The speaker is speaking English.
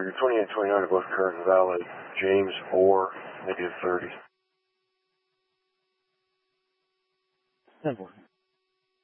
4, your 28 and 29 are both current and valid. James or -30. Simple.